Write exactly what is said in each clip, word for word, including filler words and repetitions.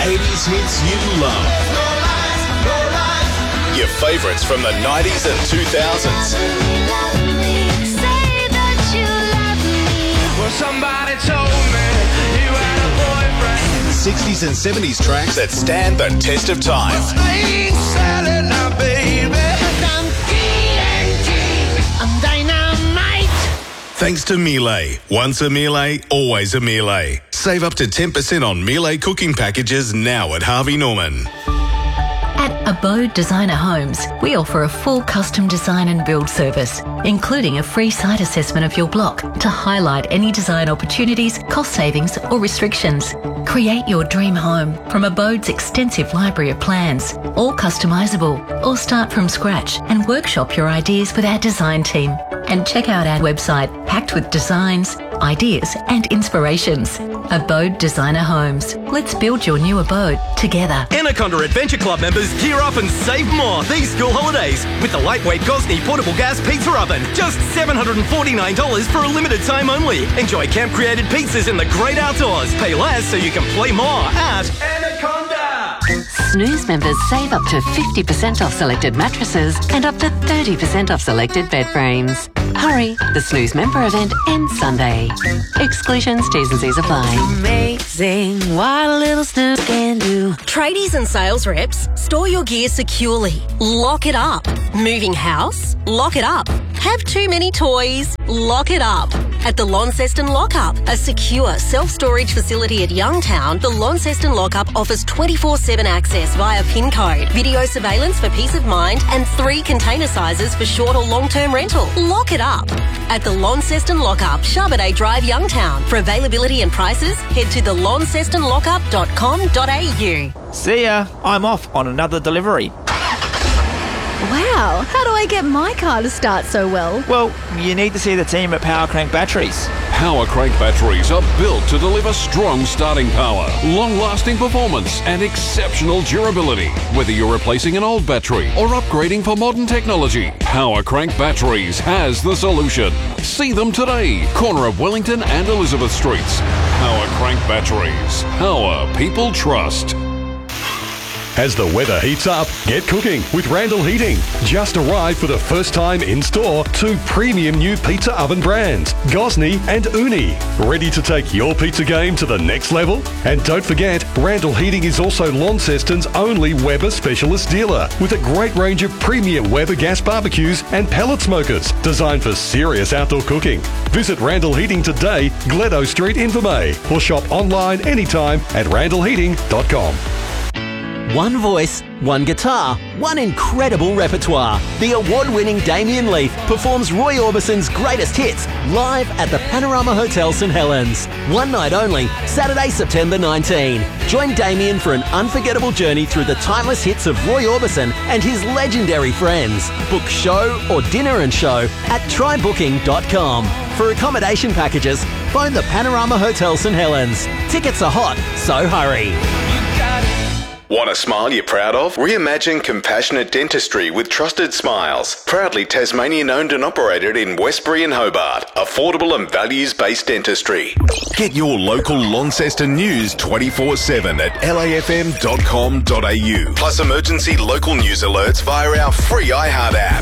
eighties hits you love. No lies, no lies. Your favourites from the nineties and two thousands. Well, somebody told me you had a boyfriend. sixties and seventies tracks that stand the test of time. I ain't selling now, baby. I'm T N T. I'm dynamite. Thanks to Miele. Once a Miele, always a Miele. Save up to ten percent on Miele cooking packages now at Harvey Norman. At Abode Designer Homes, we offer a full custom design and build service, including a free site assessment of your block to highlight any design opportunities, cost savings or restrictions. Create your dream home from Abode's extensive library of plans, all customisable, or start from scratch and workshop your ideas with our design team. And check out our website packed with designs, ideas and inspirations. Abode Designer Homes. Let's build your new abode together. Anaconda Adventure Club members gear up and save more these school holidays with the lightweight Gosney portable gas pizza oven. Just seven hundred forty-nine dollars for a limited time only. Enjoy camp-created pizzas in the great outdoors. Pay less so you can play more at Anaconda. Snooze members save up to fifty percent off selected mattresses and up to thirty percent off selected bed frames. Hurry, the Snooze member event ends Sunday. Exclusions, T's and C's apply. Amazing what a little snooze can do. Tradies and sales reps, store your gear securely. Lock it up. Moving house? Lock it up. Have too many toys? Lock it up. At the Launceston Lockup, a secure self-storage facility at Youngtown, the Launceston Lockup offers twenty-four seven access via PIN code, video surveillance for peace of mind, and three container sizes for short or long-term rental. Lock it up. At the Launceston Lockup, Charbonnet Drive, Youngtown. For availability and prices, head to the launceston lockup dot com dot a u. See ya. I'm off on another delivery. Wow, how do I get my car to start so well? Well, you need to see the team at Power Crank Batteries. Power Crank batteries are built to deliver strong starting power, long-lasting performance and exceptional durability. Whether you're replacing an old battery or upgrading for modern technology, Power Crank Batteries has the solution. See them today, corner of Wellington and Elizabeth Streets. Power Crank Batteries. Power people trust. As the weather heats up, get cooking with Randall Heating. Just arrived for the first time in store two premium new pizza oven brands, Gosney and Uni. Ready to take your pizza game to the next level? And don't forget, Randall Heating is also Launceston's only Weber specialist dealer with a great range of premium Weber gas barbecues and pellet smokers designed for serious outdoor cooking. Visit Randall Heating today, Gledo Street, Invermay, or shop online anytime at randall heating dot com. One voice, one guitar, one incredible repertoire. The award-winning Damien Leith performs Roy Orbison's greatest hits live at the Panorama Hotel St Helens. One night only, Saturday, September nineteenth. Join Damien for an unforgettable journey through the timeless hits of Roy Orbison and his legendary friends. Book show or dinner and show at try booking dot com. For accommodation packages, phone the Panorama Hotel St Helens. Tickets are hot, so hurry. Want a smile you're proud of? Reimagine compassionate dentistry with Trusted Smiles. Proudly Tasmanian owned and operated in Westbury and Hobart. Affordable and values-based dentistry. Get your local Launceston news twenty-four seven at l a f m dot com dot a u. Plus emergency local news alerts via our free iHeart app.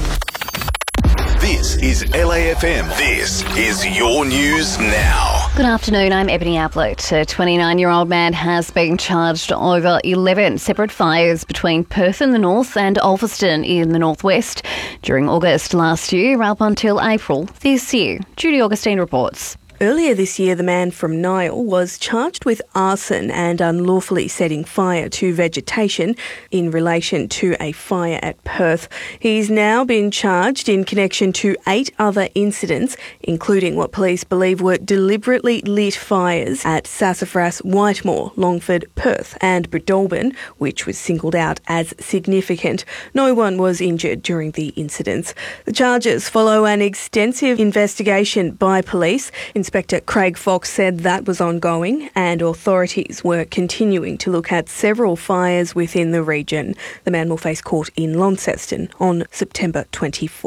This is L A F M. This is your news now. Good afternoon, I'm Ebony Ablett. A twenty-nine-year-old man has been charged over eleven separate fires between Perth in the north and Alveston in the northwest during August last year up until April this year. Judy Augustine reports. Earlier this year, the man from Nile was charged with arson and unlawfully setting fire to vegetation in relation to a fire at Perth. He's now been charged in connection to eight other incidents, including what police believe were deliberately lit fires at Sassafras, Whitemore, Longford, Perth and Breadalbin, which was singled out as significant. No one was injured during the incidents. The charges follow an extensive investigation by police. Inspector Craig Fox said that was ongoing and authorities were continuing to look at several fires within the region. The man will face court in Launceston on September twenty-fourth.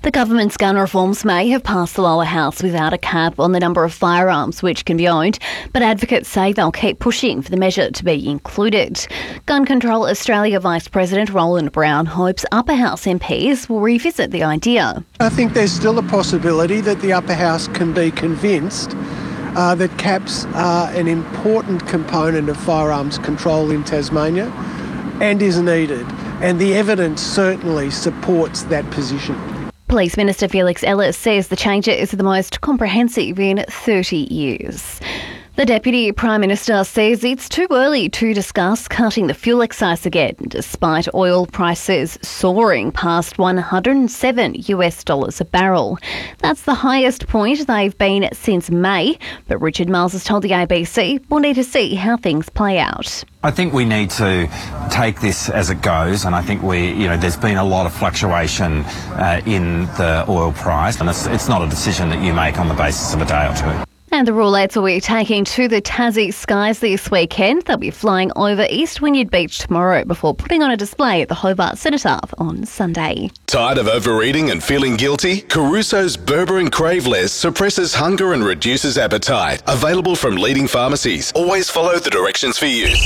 The government's gun reforms may have passed the lower house without a cap on the number of firearms which can be owned, but advocates say they'll keep pushing for the measure to be included. Gun Control Australia Vice President Roland Brown hopes upper house M Ps will revisit the idea. I think there's still a possibility that the upper house can be convinced uh, that caps are an important component of firearms control in Tasmania and is needed, and the evidence certainly supports that position. Police Minister Felix Ellis says the changes are the most comprehensive in thirty years. The Deputy Prime Minister says it's too early to discuss cutting the fuel excise again, despite oil prices soaring past one hundred seven US dollars a barrel. That's the highest point they've been since May, but Richard Miles has told the A B C we'll need to see how things play out. I think we need to take this as it goes, and I think we, you know, there's been a lot of fluctuation uh, in the oil price, and it's, it's not a decision that you make on the basis of a day or two. And the Rawlettes will be taking to the Tassie skies this weekend. They'll be flying over East Wynyard Beach tomorrow before putting on a display at the Hobart Cenotaph on Sunday. Tired of overeating and feeling guilty? Caruso's Berber and Crave Less suppresses hunger and reduces appetite. Available from leading pharmacies. Always follow the directions for use.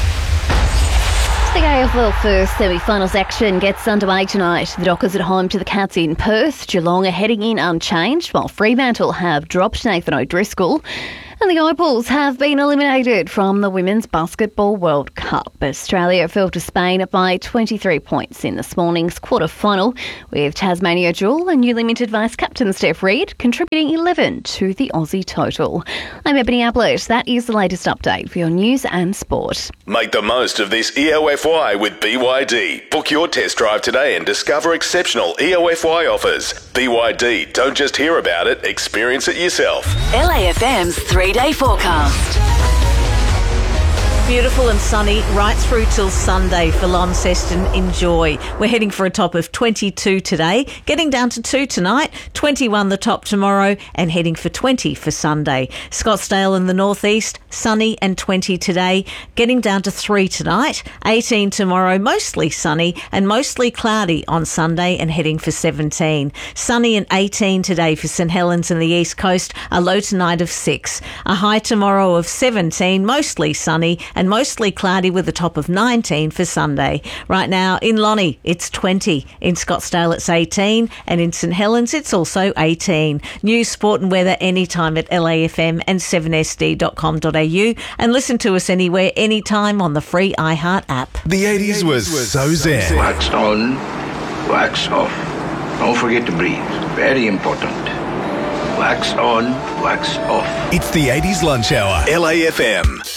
The A F L first semi-finals action gets underway tonight. The Dockers at home to the Cats in Perth. Geelong are heading in unchanged, while Fremantle have dropped Nathan O'Driscoll. And the Opals have been eliminated from the Women's Basketball World Cup. Australia fell to Spain by twenty-three points in this morning's quarter-final, with Tasmania Jewel and newly minted Vice-Captain Steph Reid contributing eleven to the Aussie total. I'm Ebony Ablett. That is the latest update for your news and sport. Make the most of this E O F Y with B Y D. Book your test drive today and discover exceptional E O F Y offers. B Y D, don't just hear about it, experience it yourself. L A F M's three-day forecast. Beautiful and sunny right through till Sunday for Launceston. Enjoy. We're heading for a top of twenty-two today, getting down to two tonight, twenty-one the top tomorrow, and heading for twenty for Sunday. Scottsdale in the northeast, sunny and twenty today, getting down to three tonight, eighteen tomorrow, mostly sunny and mostly cloudy on Sunday and heading for seventeen. Sunny and eighteen today for St Helens and the east coast, a low tonight of six. A high tomorrow of seventeen, mostly sunny and mostly cloudy with a top of nineteen for Sunday. Right now in Lonnie, it's twenty. In Scottsdale, it's eighteen. And in St Helens, it's also eighteen. News, sport and weather anytime at L A F M and seven S D dot com dot a u. And listen to us anywhere, anytime on the free iHeart app. The eighties was so zen. Wax on, wax off. Don't forget to breathe. Very important. Wax on, wax off. It's the eighties lunch hour. L A F M.